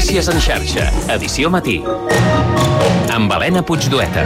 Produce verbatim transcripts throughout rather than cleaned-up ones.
Notícies en xarxa, edició matí. Amb Helena Puigdueta.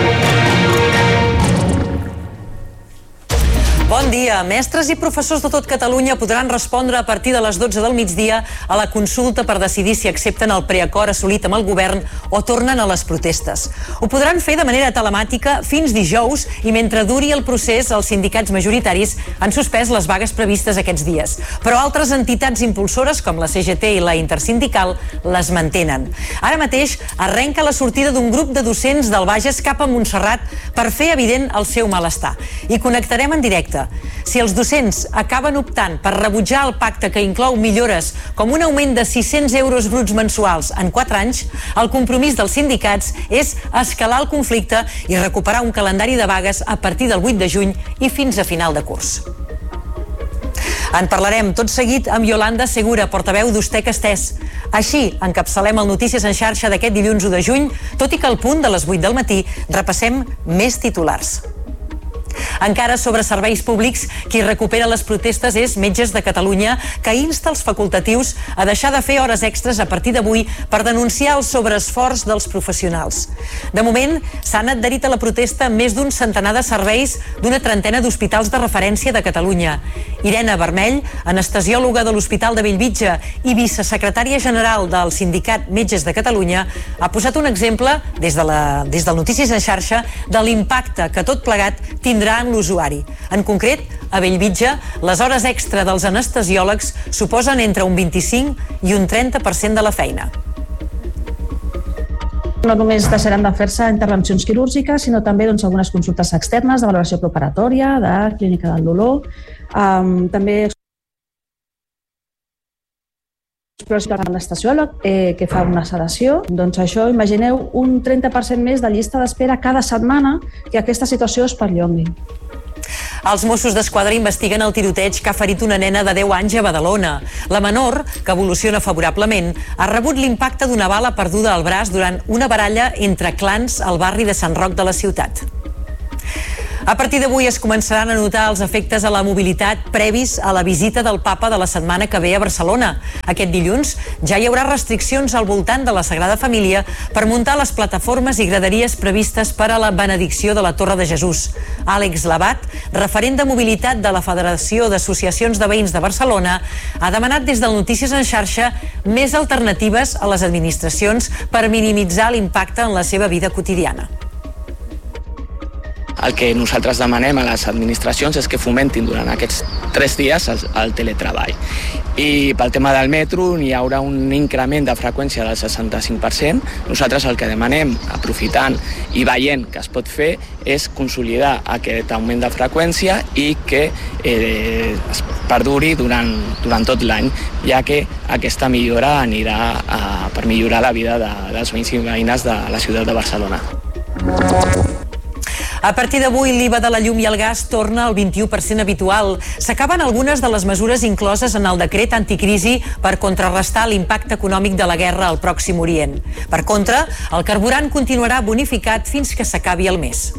Bon dia. Mestres i professors de tot Catalunya podran respondre a partir de les dotze del migdia a la consulta per decidir si accepten el preacord assolit amb el govern o tornen a les protestes. Ho podran fer de manera telemàtica fins dijous i mentre duri el procés els sindicats majoritaris han suspès les vagues previstes aquests dies. Però altres entitats impulsores com la C G T i la Intersindical les mantenen. Ara mateix arrenca la sortida d'un grup de docents del Bages cap a Montserrat per fer evident el seu malestar. I connectarem en directe. Si els docents acaben optant per rebutjar el pacte que inclou millores com un augment de sis-cents euros bruts mensuals en quatre anys, el compromís dels sindicats és escalar el conflicte i recuperar un calendari de vagues a partir del vuit de juny i fins a final de curs. En parlarem tot seguit amb Yolanda Segura, portaveu d'Ustec Estès. Així encapçalem el Notícies en xarxa d'aquest dilluns u de juny, tot i que al punt de les vuit del matí repassem més titulars. Encara sobre serveis públics, qui recupera les protestes és Metges de Catalunya, que insta els facultatius a deixar de fer hores extres a partir d'avui per denunciar el sobreesforç dels professionals. De moment, s'han adherit a la protesta més d'un centenar de serveis d'una trentena d'hospitals de referència de Catalunya. Irene Vermell, anestesiòloga de l'Hospital de Bellvitge i vicesecretària general del sindicat Metges de Catalunya, ha posat un exemple des de la, des del Notícies en xarxa de l'impacte que tot plegat tindrà en l'usuari. En concret, a Bellvitge, les hores extra dels anestesiòlegs suposen entre un vint-i-cinc i un trenta per cent de la feina. No només deixaran de fer-se intervencions quirúrgiques, sinó també doncs, algunes consultes externes de valoració preparatòria, de clínica del dolor, um, també l'anestesiòleg eh, que fa una sedació. Doncs això, imagineu un trenta per cent més de llista d'espera cada setmana que aquesta situació es perllongui. Els Mossos d'Esquadra investiguen el tiroteig que ha ferit una nena de deu anys a Badalona. La menor, que evoluciona favorablement, ha rebut l'impacte d'una bala perduda al braç durant una baralla entre clans al barri de Sant Roc de la ciutat. A partir d'avui es començaran a notar els efectes a la mobilitat previs a la visita del papa de la setmana que ve a Barcelona. Aquest dilluns ja hi haurà restriccions al voltant de la Sagrada Família per muntar les plataformes i graderies previstes per a la benedicció de la Torre de Jesús. Àlex Labat, referent de mobilitat de la Federació d'Associacions de Veïns de Barcelona, ha demanat des del Notícies en xarxa més alternatives a les administracions per minimitzar l'impacte en la seva vida quotidiana. El que nosaltres demanem a les administracions és que fomentin durant aquests tres dies el, el teletreball. I pel tema del metro hi haurà un increment de freqüència del seixanta-cinc per cent. Nosaltres el que demanem, aprofitant i veient que es pot fer, és consolidar aquest augment de freqüència i que eh, es perduri durant, durant tot l'any, ja que aquesta millora anirà a, per millorar la vida de, dels veïns i veïnes de la ciutat de Barcelona. A partir d'avui, l'I V A de la llum i el gas torna al vint-i-u per cent habitual. S'acaben algunes de les mesures incloses en el decret anticrisi per contrarrestar l'impacte econòmic de la guerra al Pròxim Orient. Per contra, el carburant continuarà bonificat fins que s'acabi el mes.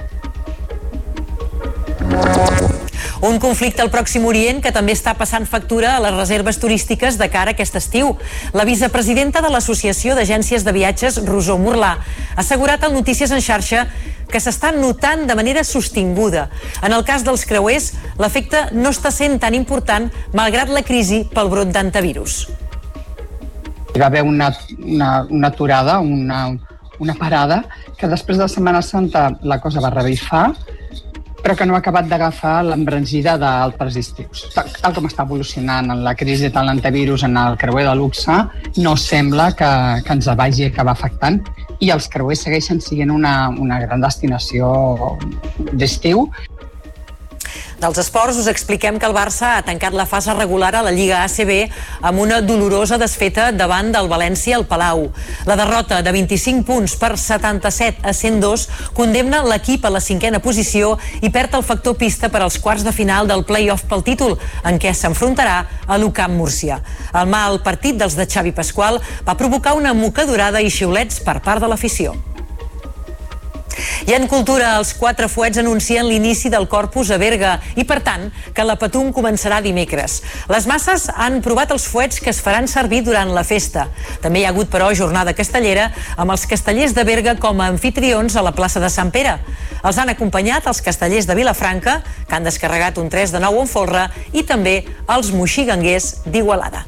Un conflicte al Pròxim Orient que també està passant factura a les reserves turístiques de cara a aquest estiu. La vicepresidenta de l'Associació d'Agències de Viatges, Rosó Murlà, ha assegurat al Notícies en xarxa que s'està notant de manera sostinguda. En el cas dels creuers, l'efecte no està sent tan important malgrat la crisi pel brot d'antivirus. Hi va haver una, una, una aturada, una, una parada, que després de la Setmana Santa la cosa va revifar, però que no ha acabat d'agafar l'embranzida d'altres estius. Tal, tal com està evolucionant en la crisi de l'antivirus en el creuer de luxe, no sembla que, que ens vagi acabar afectant i els creuers segueixen sent una, una gran destinació d'estiu. Dels esports us expliquem que el Barça ha tancat la fase regular a la Lliga A C B amb una dolorosa desfeta davant del València al Palau. La derrota de vint-i-cinc punts per setanta-set a cent dos condemna l'equip a la cinquena posició i perd el factor pista per als quarts de final del play-off pel títol, en què s'enfrontarà a l'U Camp Múrcia. El mal partit dels de Xavi Pasqual va provocar una mocadurada i xiulets per part de l'afició. I en cultura, els quatre fuets anuncien l'inici del Corpus a Berga i, per tant, que la Patum començarà dimecres. Les masses han provat els fuets que es faran servir durant la festa. També hi ha hagut, però, jornada castellera amb els castellers de Berga com a anfitrions a la plaça de Sant Pere. Els han acompanyat els castellers de Vilafranca, que han descarregat un tres de nou en folre, i també els moxiganguers d'Igualada.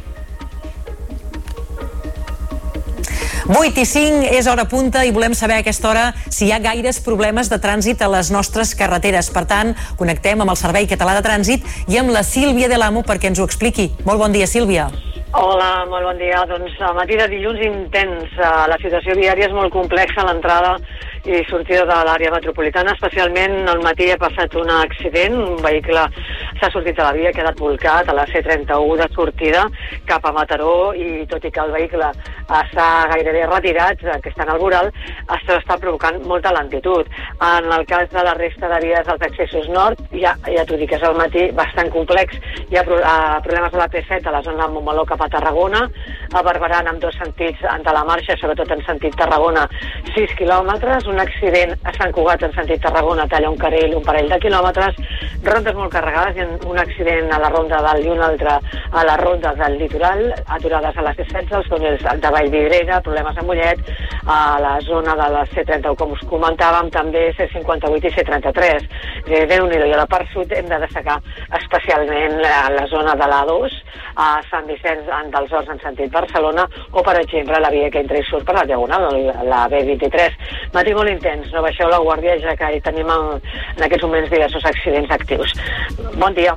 vuit i cinc és hora punta i volem saber a aquesta hora si hi ha gaires problemes de trànsit a les nostres carreteres. Per tant, connectem amb el Servei Català de Trànsit i amb la Sílvia de l'Amo perquè ens ho expliqui. Molt bon dia, Sílvia. Hola, molt bon dia. Doncs a matí de dilluns intens. La situació viària és molt complexa a l'entrada i sortida de l'àrea metropolitana, especialment al matí ha passat un accident, un vehicle s'ha sortit de la via, ha quedat volcat a la C trenta-u de sortida cap a Mataró i tot i que el vehicle està gairebé retirat, que està en el voral, això està provocant molta lentitud. En el cas de la resta de vies dels accessos nord, ja, ja t'ho dic, és al matí bastant complex, hi ha problemes a la P set a la zona de Montmeló cap a Tarragona, a Barberà en dos sentits de la marxa, sobretot en sentit Tarragona, sis quilòmetres, un accident a Sant Cugat en sentit Tarragona, talla un carril, un parell de quilòmetres, rondes molt carregades, i un accident a la ronda del i un altre a la ronda del litoral, aturades a la C setze, els túnels de Vallvidrera, problemes a Mollet, a la zona de la C trenta-u, com us comentàvem, també C cinquanta-vuit i C trenta-tres. Eh, Déu-n'hi-do, i a la part sud hem de destacar especialment la, la zona de l'A dos, a Sant Vicenç dels Horts en sentit Barcelona, o per exemple la via que entra i surt per la Diagonal, la B vint-i-tres. Matí molt intens, no baixeu la guàrdia ja que hi tenim en, en aquests moments diversos accidents actius. Bon dia.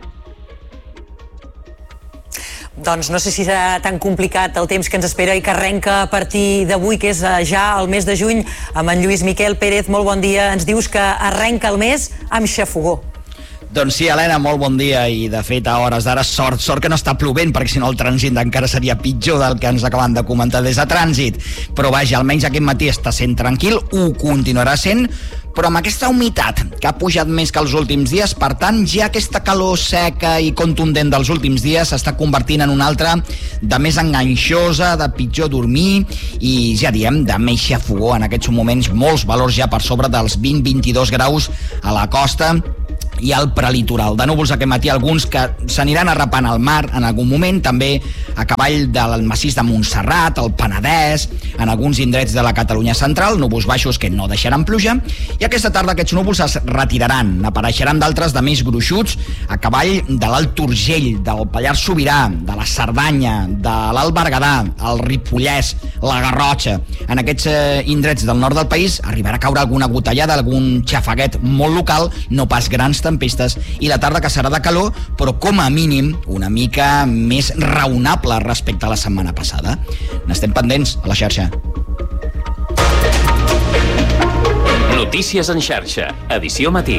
Doncs no sé si serà tan complicat el temps que ens espera i que arrenca a partir d'avui, que és ja el mes de juny, amb en Lluís Miquel Pérez. Molt bon dia. Ens dius que arrenca el mes amb xafogó. Doncs sí, Helena, molt bon dia, i de fet a hores d'ara sort, sort que no està plovent, perquè si no el trànsit encara seria pitjor del que ens acaben de comentar des de trànsit. Però vaja, almenys aquest matí està sent tranquil, ho continuarà sent, però amb aquesta humitat que ha pujat més que els últims dies, per tant, ja aquesta calor seca i contundent dels últims dies s'està convertint en una altra de més enganxosa, de pitjor dormir i, ja diem, de més xafogó. En aquests moments molts valors ja per sobre dels vint a vint-i-dos graus a la costa i al prelitoral. De núvols aquest matí, alguns que s'aniran arrapant al mar en algun moment, també a cavall del massís de Montserrat, el Penedès, en alguns indrets de la Catalunya central, núvols baixos que no deixaran pluja, i aquesta tarda aquests núvols es retiraran, apareixeran d'altres de més gruixuts a cavall de l'Alt Urgell, del Pallars Sobirà, de la Cerdanya, de l'Alt Berguedà, el Ripollès, la Garrotxa. En aquests eh, indrets del nord del país arribarà a caure alguna gotellada, algun xafaguet molt local, no pas grans tempestes, i la tarda que serà de calor, però com a mínim una mica més raonable respecte a la setmana passada. N'estem pendents a la xarxa. Notícies en xarxa, edició matí.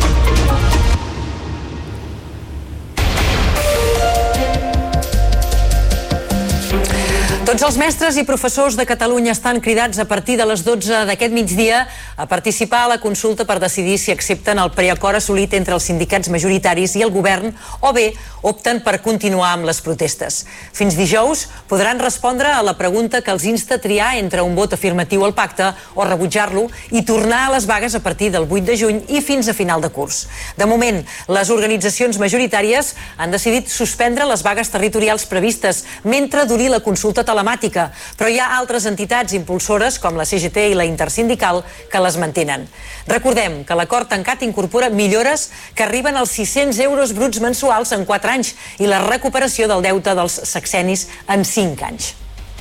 Tots els mestres i professors de Catalunya estan cridats a partir de les dotze d'aquest migdia a participar a la consulta per decidir si accepten el preacord assolit entre els sindicats majoritaris i el govern o bé opten per continuar amb les protestes. Fins dijous podran respondre a la pregunta que els insta a triar entre un vot afirmatiu al pacte o rebutjar-lo i tornar a les vagues a partir del vuit de juny i fins a final de curs. De moment, les organitzacions majoritàries han decidit suspendre les vagues territorials previstes mentre duri la consulta telemàtica telemàtica, però hi ha altres entitats impulsores com la C G T i la Intersindical que les mantenen. Recordem que l'acord tancat incorpora millores que arriben als sis-cents euros bruts mensuals en quatre anys i la recuperació del deute dels sexennis en cinc anys.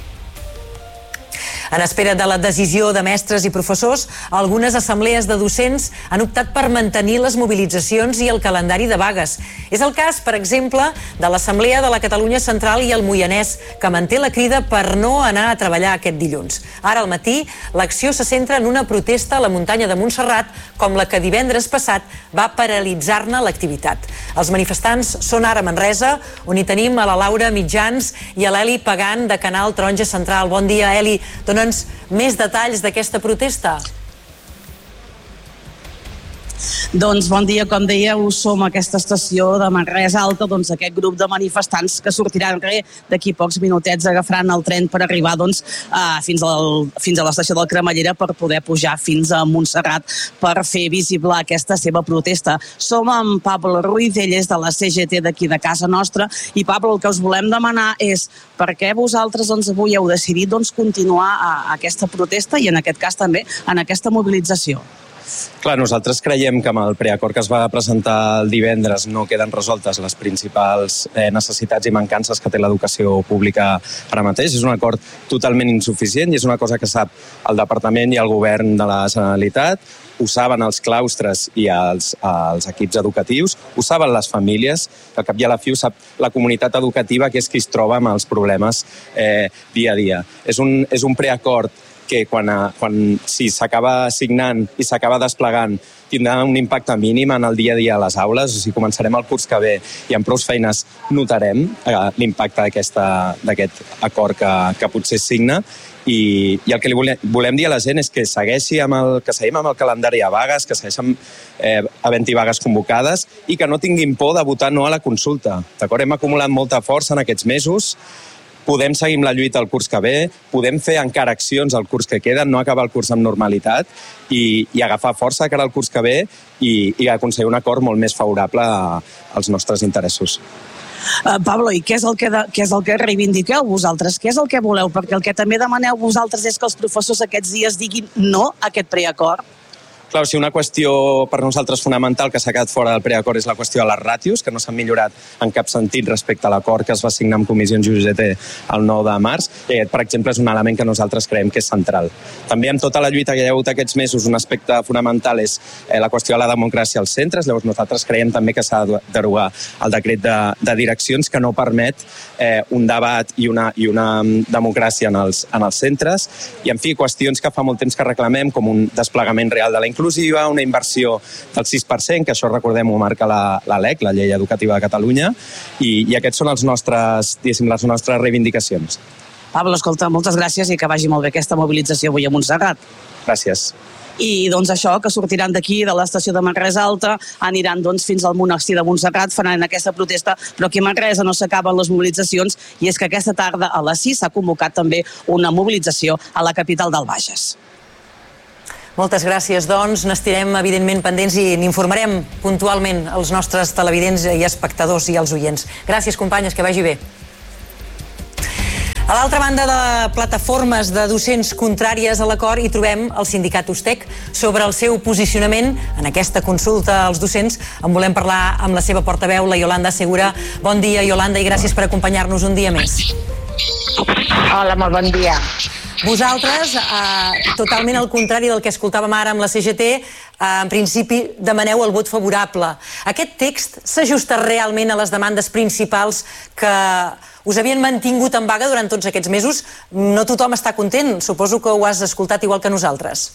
En espera de la decisió de mestres i professors, algunes assemblees de docents han optat per mantenir les mobilitzacions i el calendari de vagues. És el cas, per exemple, de l'Assemblea de la Catalunya Central i el Moianès, que manté la crida per no anar a treballar aquest dilluns. Ara al matí, l'acció se centra en una protesta a la muntanya de Montserrat, com la que divendres passat va paralitzar-ne l'activitat. Els manifestants són ara a Manresa, on hi tenim a la Laura Mitjans i a l'Eli Pagant de Canal Taronja Central. Bon dia, Eli. Dona'ns més detalls d'aquesta protesta. Doncs bon dia, com dèieu, som a aquesta estació de Manresa Alta, doncs aquest grup de manifestants que sortiran d'aquí pocs minutets agafaran el tren per arribar doncs, a, fins, al, fins a l'estació del Cremallera per poder pujar fins a Montserrat per fer visible aquesta seva protesta. Som amb Pablo Ruiz, ell és de la C G T d'aquí de casa nostra, i Pablo, el que us volem demanar és per què vosaltres doncs, avui heu decidit doncs, continuar a, a aquesta protesta i en aquest cas també en aquesta mobilització. Clar, nosaltres creiem que amb el preacord que es va presentar el divendres no queden resoltes les principals eh, necessitats i mancances que té l'educació pública ara mateix. És un acord totalment insuficient i és una cosa que sap el Departament i el Govern de la Generalitat, ho saben els claustres i els, els equips educatius, ho saben les famílies, que al cap i a la fi ho sap la comunitat educativa, que és qui es troba amb els problemes eh, dia a dia. És un, és un preacord que quan, quan si s'acaba signant i s'acaba desplegant tindrà un impacte mínim en el dia a dia a les aules. O sigui, començarem el curs que ve i amb prou feines notarem eh, l'impacte d'aquest acord que, que potser es signa. I, i el que li volem, volem dir a la gent és que segueixi amb el, que seguim amb el calendari a vagues, que segueixen eh, havent-hi vagues convocades i que no tinguin por de votar no a la consulta. D'acord? Hem acumulat molta força en aquests mesos, podem seguir amb la lluita el curs que ve, podem fer encara accions al curs que queden, no acabar el curs amb normalitat i, i agafar força cara al curs que ve i, i aconseguir un acord molt més favorable a, als nostres interessos. Uh, Pablo, i què és, el que de, què és el que reivindiqueu vosaltres? Què és el que voleu? Perquè el que també demaneu vosaltres és que els professors aquests dies diguin no a aquest preacord. Clar, si una qüestió per nosaltres fonamental que s'ha quedat fora del preacord és la qüestió de les ràtios, que no s'han millorat en cap sentit respecte a l'acord que es va signar amb comissions U G T el nou de març, i aquest, per exemple, és un element que nosaltres creiem que és central. També amb tota la lluita que hi ha hagut aquests mesos, un aspecte fonamental és eh, la qüestió de la democràcia als centres. Llavors nosaltres creiem també que s'ha de derogar el decret de, de direccions que no permet eh, un debat i una, i una democràcia en els, en els centres. I, en fi, qüestions que fa molt temps que reclamem, com un desplegament real de la inclusió, inclusiva, una inversió del sis per cent, que això, recordem, ho marca la, la L E C, la Llei Educativa de Catalunya, i, i aquests són els nostres, diguéssim, les nostres reivindicacions. Pablo, escolta, moltes gràcies i que vagi molt bé aquesta mobilització avui a Montserrat. Gràcies. I doncs això, que sortiran d'aquí, de l'estació de Manresa Alta, aniran doncs, fins al monestir de Montserrat, faran aquesta protesta, però aquí a Manresa no s'acaben les mobilitzacions i és que aquesta tarda a les sis s'ha convocat també una mobilització a la capital del Bages. Moltes gràcies, doncs. N'estirem, evidentment, pendents i n'informarem puntualment els nostres televidents i espectadors i els oients. Gràcies, companyes, que vagi bé. A l'altra banda de plataformes de docents contràries a l'acord hi trobem el sindicat Ustec. Sobre el seu posicionament en aquesta consulta als docents en volem parlar amb la seva portaveu, la Iolanda Segura. Bon dia, Iolanda, i gràcies per acompanyar-nos un dia més. Hola, molt bon dia. Vosaltres, eh, totalment al contrari del que escoltàvem ara amb la C G T, eh, en principi demaneu el vot favorable. Aquest text s'ajusta realment a les demandes principals que us havien mantingut en vaga durant tots aquests mesos? No tothom està content, suposo que ho has escoltat igual que nosaltres.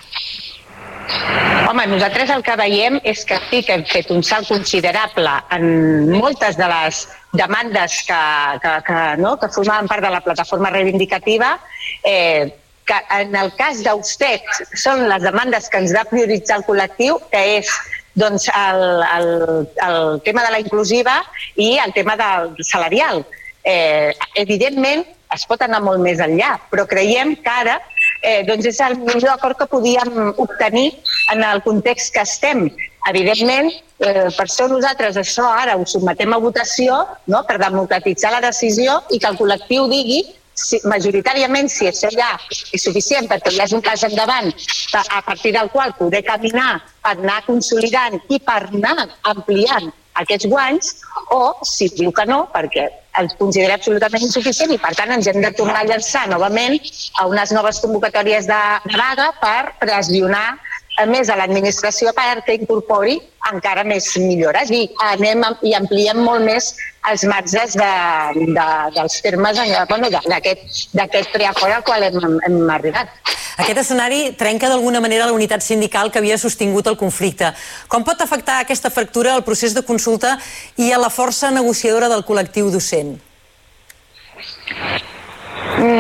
Home, nosaltres el que veiem és que sí que hem fet un salt considerable en moltes de les demandes que, que, que, no, que formaven part de la plataforma reivindicativa, eh, que en el cas d'Ustec són les demandes que ens va prioritzar el col·lectiu, que és doncs, el, el, el tema de la inclusiva i el tema del salarial. Eh, evidentment, es pot anar molt més enllà, però creiem que ara eh, doncs és el millor acord que podíem obtenir en el context que estem. Evidentment, eh, per això nosaltres això ara ho sotmetem a votació, no?, per democratitzar la decisió i que el col·lectiu digui si, majoritàriament si això ja és suficient perquè ja és un pas endavant a partir del qual poder caminar per anar consolidant i per anar ampliant aquests guanys, o si diu que no, perquè els considera absolutament insuficient i per tant ens hem de tornar a llançar novament a unes noves convocatòries de, de vaga per pressionar més a l'administració perquè incorpori encara més millores i anem i ampliem molt més els marges de, de, dels termes bueno, d'aquest preacord al qual hem, hem arribat. Aquest escenari trenca d'alguna manera la unitat sindical que havia sostingut el conflicte. Com pot afectar aquesta fractura al procés de consulta i a la força negociadora del col·lectiu docent? Mm,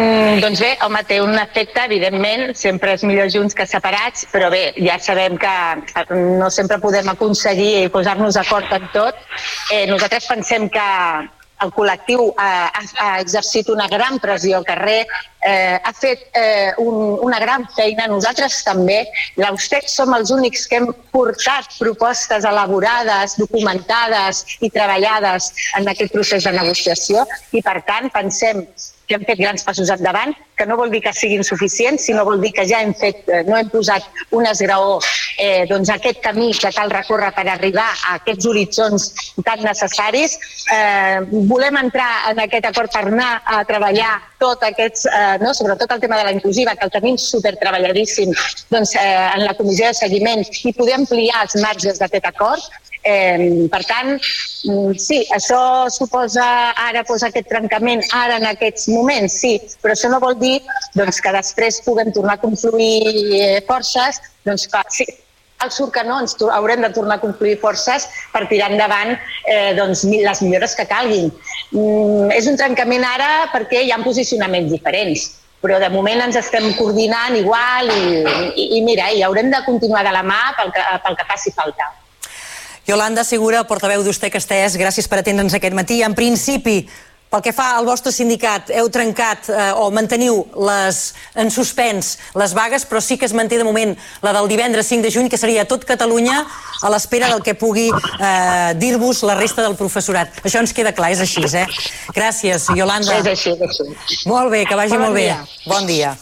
Doncs bé, home, té un efecte, evidentment, sempre és millor junts que separats, però bé, ja sabem que no sempre podem aconseguir posar-nos d'acord en tot. Eh, nosaltres pensem que el col·lectiu ha, ha exercit una gran pressió al carrer, eh, ha fet eh, un, una gran feina, nosaltres també. L'Austec som els únics que hem portat propostes elaborades, documentades i treballades en aquest procés de negociació i, per tant, pensem que hem fet grans passos endavant, que no vol dir que siguin suficients, sinó vol dir que ja hem fet, no hem posat un esgraó eh, doncs aquest camí que cal recórrer per arribar a aquests horitzons tan necessaris. Eh, volem entrar en aquest acord per anar a treballar tot aquests, eh, no, sobretot el tema de la inclusiva, que el tenim supertreballadíssim doncs, eh, en la comissió de seguiment i poder ampliar els marges d'aquest acord. Eh, per tant, sí, això suposa ara posa aquest trencament, ara en aquests moments, sí, però això no vol dir doncs, que després puguem tornar a confluir forces, doncs que, sí, al surt que no, ens haurem de tornar a confluir forces per tirar endavant eh, doncs, les millores que calguin. Mm, és un trencament ara perquè hi ha posicionaments diferents, però de moment ens estem coordinant igual i, i, i mira, i haurem de continuar de la mà pel que, pel que faci falta. Yolanda Segura, portaveu d'Ustec Estès, gràcies per atendre'ns aquest matí. En principi, pel que fa al vostre sindicat, heu trencat eh, o manteniu les, en suspens les vagues, però sí que es manté de moment la del divendres cinc de juny, que seria a tot Catalunya, a l'espera del que pugui eh, dir-vos la resta del professorat. Això ens queda clar, és així, eh? Gràcies, Yolanda. És així, és així. Molt bé, que vagi bon molt dia. bé. Bon dia.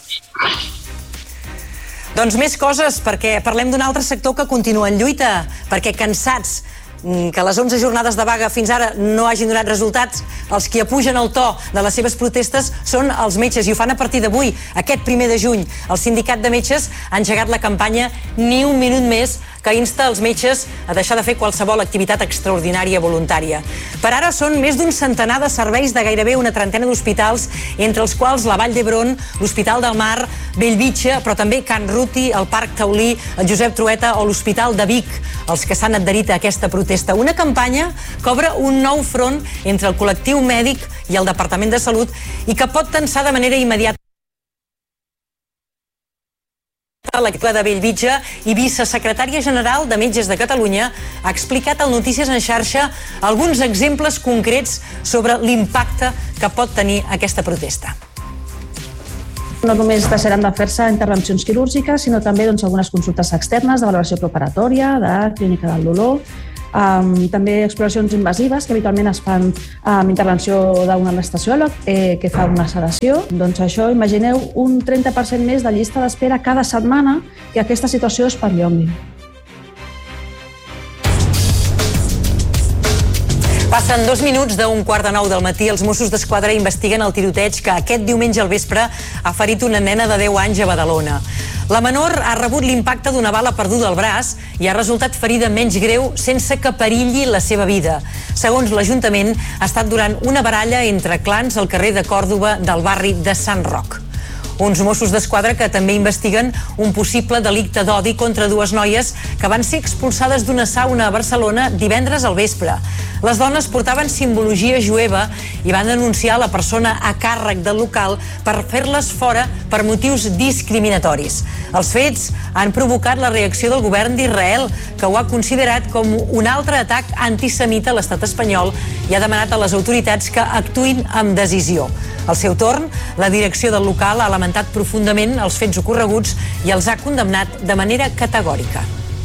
Doncs més coses, perquè parlem d'un altre sector que continua en lluita, perquè cansats que les onze jornades de vaga fins ara no hagin donat resultats, els que apugen el to de les seves protestes són els metges, i ho fan a partir d'avui, aquest primer de juny. El sindicat de metges ha engegat la campanya Ni un minut més, que insta els metges a deixar de fer qualsevol activitat extraordinària voluntària. Per ara són més d'un centenar de serveis de gairebé una trentena d'hospitals, entre els quals la Vall d'Hebron, l'Hospital del Mar, Bellvitge, però també Can Ruti, el Parc Taulí, el Josep Trueta o l'Hospital de Vic, els que s'han adherit a aquesta protesta. Una campanya que obre un nou front entre el col·lectiu mèdic i el Departament de Salut i que pot tensar de manera immediata l'equipa de Bellvitge, i vicesecretària general de Metges de Catalunya ha explicat al Notícies en xarxa alguns exemples concrets sobre l'impacte que pot tenir aquesta protesta. No només deixaran de fer-se intervencions quirúrgiques, sinó també doncs, algunes consultes externes de valoració preparatòria, de clínica del dolor, um, també exploracions invasives que habitualment es fan amb intervenció d'un anestesiòleg eh, que fa una sedació. Doncs això, imagineu un trenta per cent més de llista d'espera cada setmana que aquesta situació es perllongui. Passen dos minuts d'un quart de nou del matí. Els Mossos d'Esquadra investiguen el tiroteig que aquest diumenge al vespre ha ferit una nena de deu anys a Badalona. La menor ha rebut l'impacte d'una bala perduda al braç i ha resultat ferida menys greu sense que perilli la seva vida. Segons l'Ajuntament, ha estat durant una baralla entre clans al carrer de Còrdova del barri de Sant Roc. Uns Mossos d'Esquadra que també investiguen un possible delicte d'odi contra dues noies que van ser expulsades d'una sauna a Barcelona divendres al vespre. Les dones portaven simbologia jueva i van denunciar la persona a càrrec del local per fer-les fora per motius discriminatoris. Els fets han provocat la reacció del govern d'Israel, que ho ha considerat com un altre atac antisemita a l'estat espanyol i ha demanat a les autoritats que actuïn amb decisió. Al seu torn, la direcció del local ha lamentat profundament els fets ocorreguts i els ha condemnat de manera categòrica.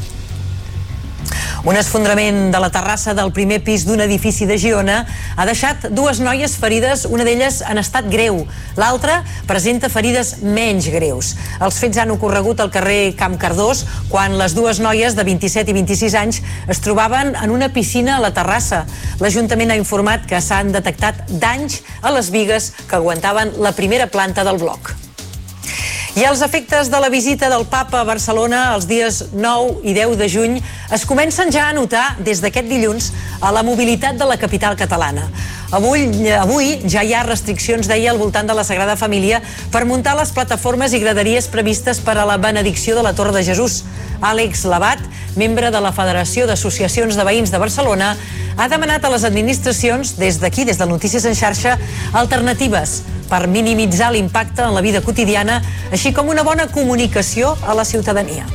Un esfondrament de la terrassa del primer pis d'un edifici de Girona ha deixat dues noies ferides, una d'elles en estat greu. L'altra presenta ferides menys greus. Els fets han ocorregut al carrer Camp Cardós, quan les dues noies de vint-i-set i vint-i-sis anys es trobaven en una piscina a la terrassa. L'Ajuntament ha informat que s'han detectat danys a les bigues que aguantaven la primera planta del bloc. I els efectes de la visita del Papa a Barcelona els dies nou i deu de juny es comencen ja a notar des d'aquest dilluns a la mobilitat de la capital catalana. Avui, avui ja hi ha restriccions, deia, al voltant de la Sagrada Família per muntar les plataformes i graderies previstes per a la benedicció de la Torre de Jesús. Àlex Labat, membre de la Federació d'Associacions de Veïns de Barcelona, ha demanat a les administracions, des d'aquí, des de Notícies en Xarxa, alternatives per minimitzar l'impacte en la vida quotidiana, així com una bona comunicació a la ciutadania.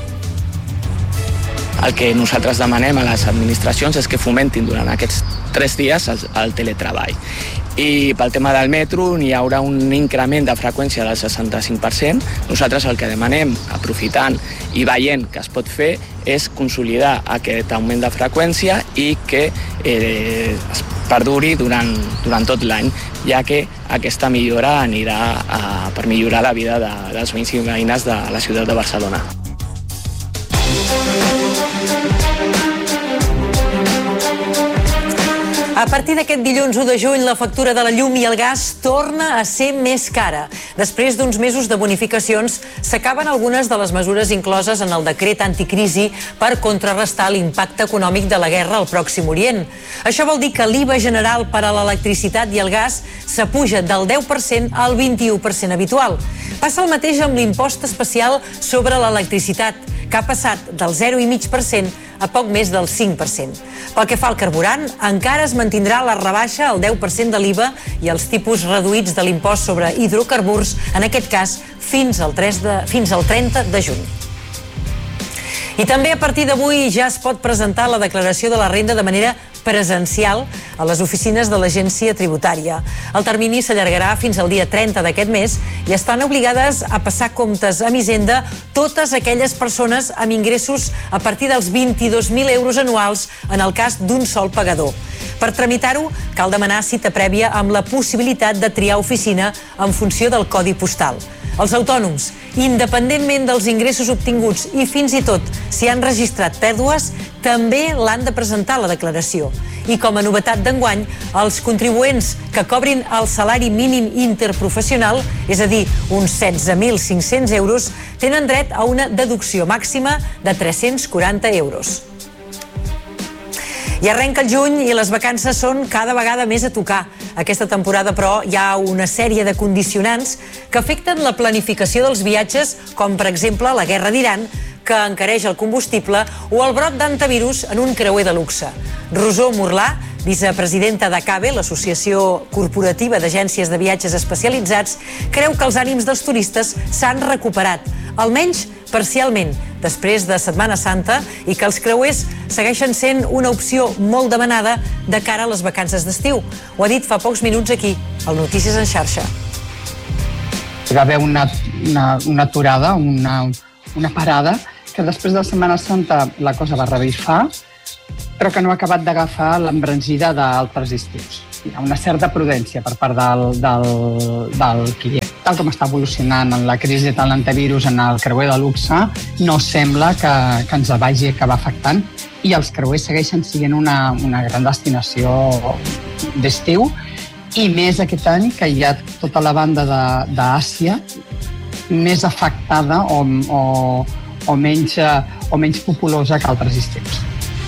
El que nosaltres demanem a les administracions és que fomentin durant aquests tres dies el, el teletreball. I pel tema del metro hi haurà un increment de freqüència del seixanta-cinc per cent. Nosaltres el que demanem, aprofitant i veient que es pot fer, és consolidar aquest augment de freqüència i que eh, es perduri durant, durant tot l'any, ja que aquesta millora anirà a, per millorar la vida de, dels veïns i veïnes de la ciutat de Barcelona. A partir d'aquest dilluns u de juny, la factura de la llum i el gas torna a ser més cara. Després d'uns mesos de bonificacions, s'acaben algunes de les mesures incloses en el decret anticrisi per contrarrestar l'impacte econòmic de la guerra al Pròxim Orient. Això vol dir que l'I V A general per a l'electricitat i el gas s'apuja del deu per cent al vint-i-u per cent habitual. Passa el mateix amb l'impost especial sobre l'electricitat, que ha passat del zero coma cinc per cent a poc més del cinc per cent. Pel que fa al carburant, encara es mantindrà la rebaixa al deu per cent de l'I V A i els tipus reduïts de l'impost sobre hidrocarburs, en aquest cas fins al, tres de, fins al trenta de juny. I també a partir d'avui ja es pot presentar la declaració de la renda de manera presencial a les oficines de l'Agència Tributària. El termini s'allargarà fins al dia trenta d'aquest mes i estan obligades a passar comptes amb Hisenda totes aquelles persones amb ingressos a partir dels vint-i-dos mil euros anuals en el cas d'un sol pagador. Per tramitar-ho, cal demanar cita prèvia amb la possibilitat de triar oficina en funció del codi postal. Els autònoms, independentment dels ingressos obtinguts i fins i tot si han registrat pèrdues, també l'han de presentar a la declaració. I com a novetat d'enguany, els contribuents que cobrin el salari mínim interprofessional, és a dir, uns setze mil cinc-cents euros, tenen dret a una deducció màxima de tres-cents quaranta euros. I arrenca el juny i les vacances són cada vegada més a tocar. Aquesta temporada, però, hi ha una sèrie de condicionants que afecten la planificació dels viatges, com per exemple la guerra d'Iran, que encareix el combustible, o el brot d'antivirus en un creuer de luxe. Rosó Morlà, vicepresidenta d'ACABE, l'Associació Corporativa d'Agències de Viatges Especialitzats, creu que els ànims dels turistes s'han recuperat, almenys parcialment, després de Setmana Santa, i que els creuers segueixen sent una opció molt demanada de cara a les vacances d'estiu. Ho ha dit fa pocs minuts aquí, al Notícies en Xarxa. Hi va haver una, una, una aturada, una, una parada, que després de Setmana Santa la cosa va revifar, però que no ha acabat d'agafar l'embranzida d'altres estius. Hi ha una certa prudència per part del, del, del client. Tal com està evolucionant en la crisi de l'antivirus en el creuer de luxe, no sembla que, que ens vagi acabar afectant, i els creuers segueixen sent una, una gran destinació d'estiu, i més aquest any que hi ha tota la banda d'Àsia més afectada o, o, o, menys, o menys populosa que altres estius.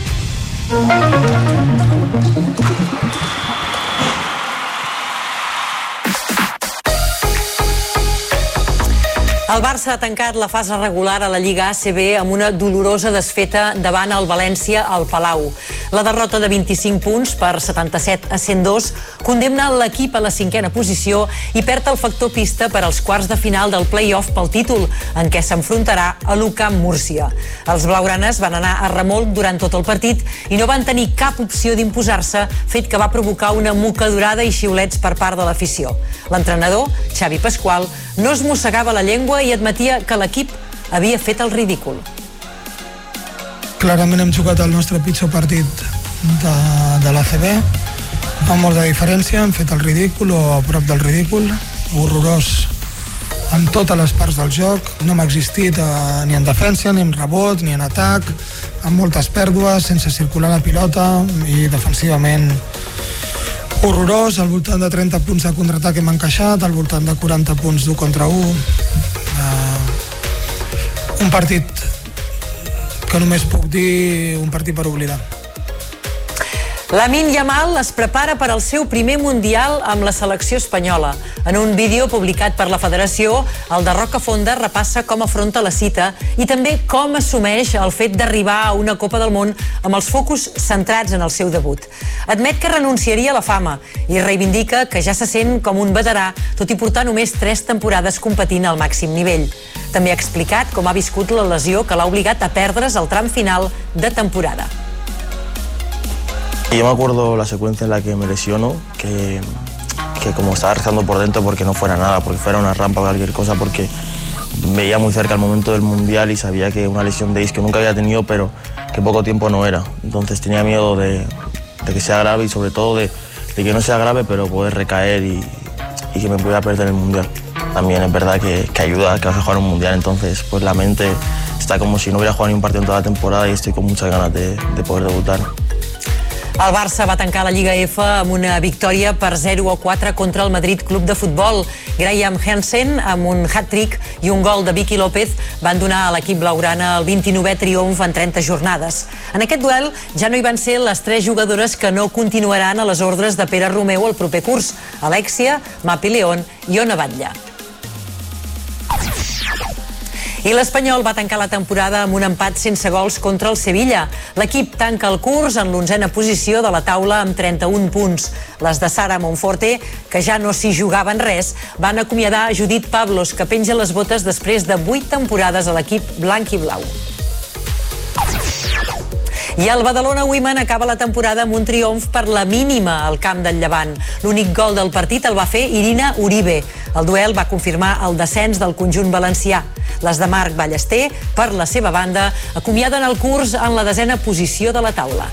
El Barça ha tancat la fase regular a la Lliga A C B amb una dolorosa desfeta davant el València al Palau. La derrota de vint-i-cinc punts per setanta-set a cent dos condemna l'equip a la cinquena posició i perd el factor pista per als quarts de final del play-off pel títol, en què s'enfrontarà a l'U C A M Múrcia. Els blaugranes van anar a remolc durant tot el partit i no van tenir cap opció d'imposar-se, fet que va provocar una mocadurada i xiulets per part de l'afició. L'entrenador, Xavi Pasqual, no es mossegava la llengua i admetia que l'equip havia fet el ridícul. Clarament hem jugat el nostre pitjor partit de, de l'A C B, amb molta diferència, hem fet el ridícul o a prop del ridícul, horrorós en totes les parts del joc, no m'ha existit eh, ni en defensa, ni en rebot, ni en atac, amb moltes pèrdues, sense circular la pilota i defensivament horrorós, al voltant de trenta punts de contraatac hem encaixat, al voltant de quaranta punts d'un contra un. Uh, un partit que només puc dir un partit per oblidar. Lamine Yamal es prepara per al seu primer Mundial amb la selecció espanyola. En un vídeo publicat per la Federació, el de Rocafonda repassa com afronta la cita i també com assumeix el fet d'arribar a una Copa del Món amb els focus centrats en el seu debut. Admet que renunciaria a la fama i reivindica que ja se sent com un veterà, tot i portar només tres temporades competint al màxim nivell. També ha explicat com ha viscut la lesió que l'ha obligat a perdre's el tram final de temporada. Yo me acuerdo la secuencia en la que me lesiono, que, que como estaba rezando por dentro porque no fuera nada, porque fuera una rampa o cualquier cosa, porque veía muy cerca el momento del Mundial y sabía que una lesión de isquio nunca había tenido, pero que poco tiempo no era. Entonces tenía miedo de, de que sea grave y sobre todo de, de que no sea grave, pero poder recaer y, y que me pudiera perder el Mundial. También es verdad que, que ayuda, que vas a jugar un Mundial, entonces pues la mente está como si no hubiera jugado ni un partido en toda la temporada y estoy con muchas ganas de, de poder debutar. El Barça va tancar la Lliga F amb una victòria per zero a quatre contra el Madrid Club de Futbol. Graham Hansen, amb un hat-trick i un gol de Vicky López, van donar a l'equip blaugrana el vint-i-novè triomf en trenta jornades. En aquest duel ja no hi van ser les tres jugadores que no continuaran a les ordres de Pere Romeu el proper curs: Alexia, Mapi León i Ona Batlle. I l'Espanyol va tancar la temporada amb un empat sense gols contra el Sevilla. L'equip tanca el curs en l'onzena posició de la taula amb trenta-un punts. Les de Sara Monforte, que ja no s'hi jugaven res, van acomiadar a Judit Pablos, que penja les botes després de vuit temporades a l'equip blanc i blau. I el Badalona Women acaba la temporada amb un triomf per la mínima al camp del Llevant. L'únic gol del partit el va fer Irina Uribe. El duel va confirmar el descens del conjunt valencià. Les de Marc Ballester, per la seva banda, acomiaden el curs en la desena posició de la taula.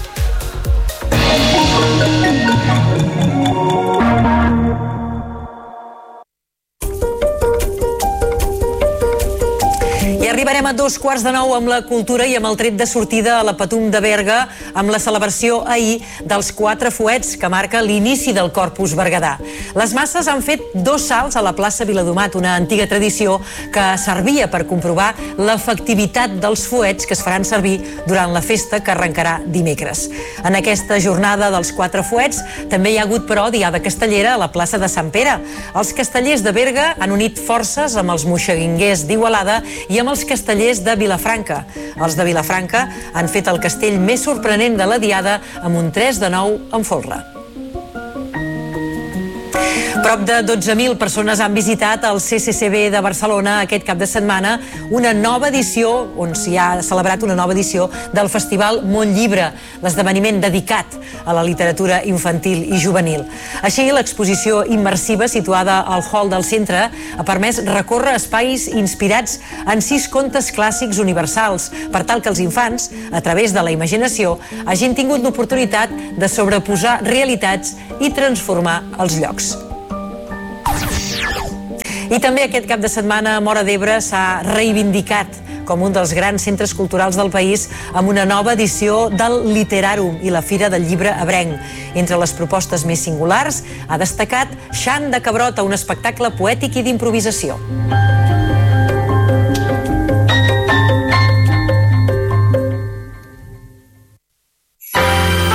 I arribarem a dos quarts de nou amb la cultura i amb el tret de sortida a la Patum de Berga amb la celebració ahir dels quatre fuets que marca l'inici del Corpus Berguedà. Les masses han fet dos salts a la plaça Viladomat, una antiga tradició que servia per comprovar l'efectivitat dels fuets que es faran servir durant la festa que arrencarà dimecres. En aquesta jornada dels quatre fuets també hi ha hagut, però, diada castellera a la plaça de Sant Pere. Els castellers de Berga han unit forces amb els moixeguinguers d'Igualada i amb els castellers de Vilafranca. Els de Vilafranca han fet el castell més sorprenent de la diada amb un tres de nou en folre. Prop de dotze mil persones han visitat el C C C B de Barcelona aquest cap de setmana, una nova edició, on s'hi ha celebrat una nova edició del Festival Montllibre, l'esdeveniment dedicat a la literatura infantil i juvenil. Així, l'exposició immersiva situada al hall del centre ha permès recórrer espais inspirats en sis contes clàssics universals, per tal que els infants, a través de la imaginació, hagin tingut l'oportunitat de sobreposar realitats i transformar els llocs. I també aquest cap de setmana Móra d'Ebre s'ha reivindicat com un dels grans centres culturals del país amb una nova edició del Literàrum i la Fira del Llibre Ebrenc. Entre les propostes més singulars ha destacat Xant de Cabrota, un espectacle poètic i d'improvisació.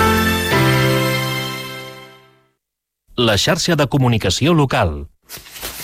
La xarxa de comunicació local.